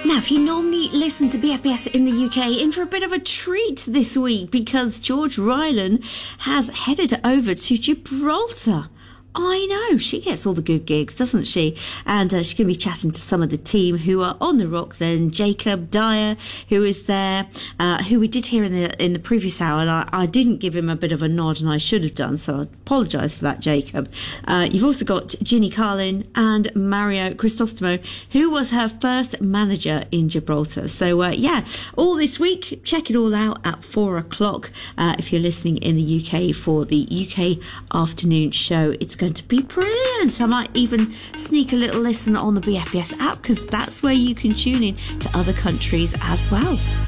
Now, if you normally listen to BFBS in the UK, in for a bit of a treat this week because George Ryland has headed over to Gibraltar. I know, she gets all the good gigs, doesn't she? And she's going to be chatting to some of the team who are on the rock then. Jacob Dyer, who is there, who we did hear in the previous hour, and I didn't give him a bit of a nod, and I should have done, so I apologise for that, Jacob. You've also got Ginny Carlin and Mario Cristostomo, who was her first manager in Gibraltar. So, all this week, check it all out at 4 o'clock if you're listening in the UK for the UK afternoon show. It's going to be brilliant. I might even sneak a little listen on the BFBS app because that's where you can tune in to other countries as well.